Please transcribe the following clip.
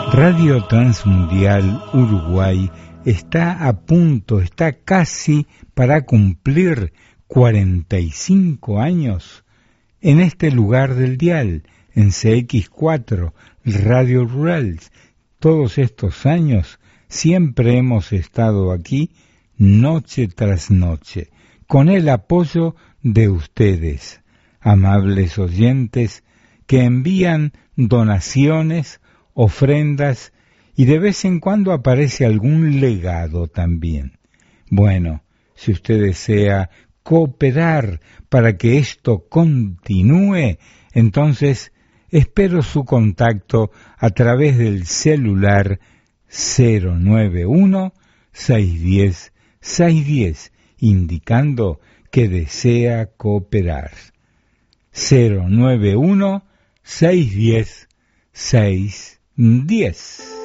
Radio Transmundial Uruguay está a punto, está casi para cumplir 45 años en este lugar del dial, en CX4, Radio Rural. Todos estos años siempre hemos estado aquí, noche tras noche, con el apoyo de ustedes, amables oyentes que envían donaciones, ofrendas y de vez en cuando aparece algún legado también. Bueno, si usted desea cooperar para que esto continúe, entonces espero su contacto a través del celular 091-610-610, indicando que desea cooperar. 091-610-610.